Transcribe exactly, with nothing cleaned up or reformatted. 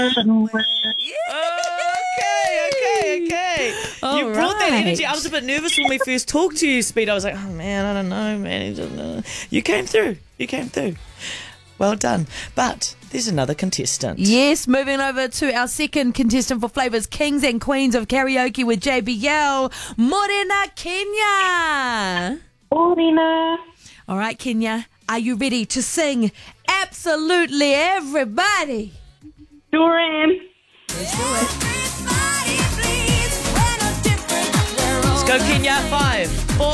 Okay, okay, okay. All you brought that right. energy. I was a bit nervous when we first talked to you, Speed. I was like, oh man, I don't know, man. He doesn't know. You came through. You came through. Well done. But there's another contestant. Yes, moving over to our second contestant for Flavours Kings and Queens of Karaoke with J B L, Morena Kenya. Morena. All right, Kenya, are you ready to sing Absolutely Everybody? Sure am. Let's do it. Let's go, Kenya. Five, four.